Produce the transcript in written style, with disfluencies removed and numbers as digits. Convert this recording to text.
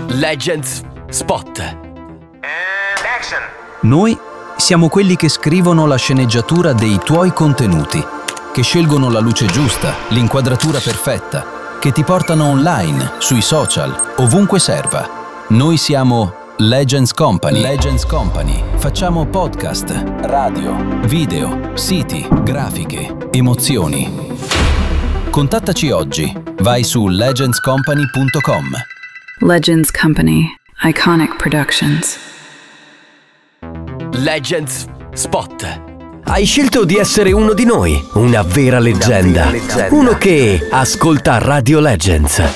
Legends Spot. Noi siamo quelli che scrivono la sceneggiatura dei tuoi contenuti, che scelgono la luce giusta, l'inquadratura perfetta, che ti portano online, sui social, ovunque serva. Noi siamo Legends Company. Legends Company. Facciamo podcast, radio, video, siti, grafiche, emozioni. Contattaci oggi. Vai su legendscompany.com. Legends Company. Iconic Productions. Legends Spot. Hai scelto di essere uno di noi, una vera leggenda. Uno che ascolta Radio Legends.